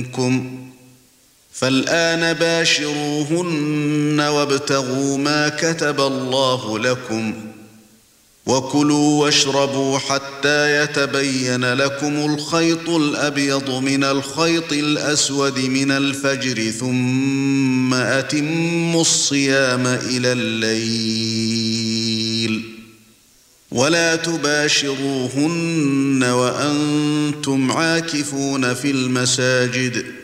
منكم فالآن باشروهن وابتغوا ما كتب الله لكم وكلوا واشربوا حتى يتبين لكم الخيط الأبيض من الخيط الأسود من الفجر ثم أتموا الصيام إلى الليل ولا تباشروهن وأنتم عاكفون في المساجد